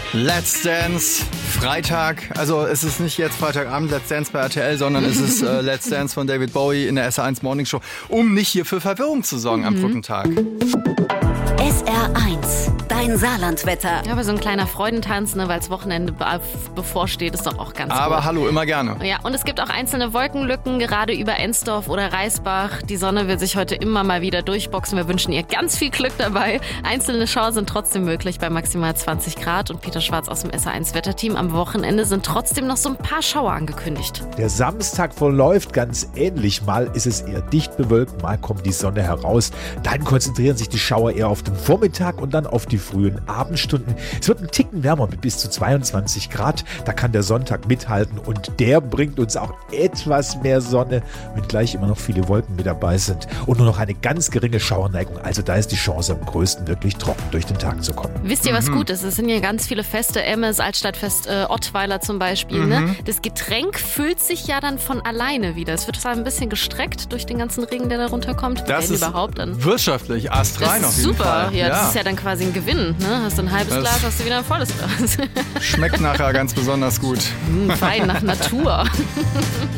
Let's Dance, Freitag. Also es ist nicht jetzt Freitagabend Let's Dance bei RTL, sondern es ist Let's Dance von David Bowie in der SR1 Morning Show, um nicht hier für Verwirrung zu sorgen am Brückentag. SR1, dein Saarlandwetter. Ja, aber so ein kleiner Freudentanz, ne, weil das Wochenende bevorsteht, ist doch auch ganz gut. Aber hallo, immer gerne. Ja, und es gibt auch einzelne Wolkenlücken, gerade über Ensdorf oder Reisbach. Die Sonne will sich heute immer mal wieder durchboxen. Wir wünschen ihr ganz viel Glück dabei. Einzelne Schauer sind trotzdem möglich bei maximal 20 Grad. Und Peter Schwarz aus dem SR1-Wetterteam. Am Wochenende sind trotzdem noch so ein paar Schauer angekündigt. Der Samstag verläuft ganz ähnlich. Mal ist es eher dicht bewölkt, mal kommt die Sonne heraus. Dann konzentrieren sich die Schauer eher auf den Vormittag und dann auf die frühen Abendstunden. Es wird ein Ticken wärmer mit bis zu 22 Grad. Da kann der Sonntag mithalten und der bringt uns auch etwas mehr Sonne, wenngleich immer noch viele Wolken mit dabei sind und nur noch eine ganz geringe Schauerneigung. Also da ist die Chance am größten, wirklich trocken durch den Tag zu kommen. Wisst ihr, was gut ist? Es sind ja ganz viele Feste, Emmes, Altstadtfest, Ottweiler zum Beispiel. Ne? Das Getränk füllt sich ja dann von alleine wieder. Es wird zwar ein bisschen gestreckt durch den ganzen Regen, der da runterkommt. Das ist überhaupt dann wirtschaftlich astrein auf jeden super. Fall. Ja, das ist ja dann quasi ein Gewinn. Ne? Hast du ein halbes Glas, hast du wieder ein volles Glas. Schmeckt nachher ganz besonders gut. Fein nach Natur.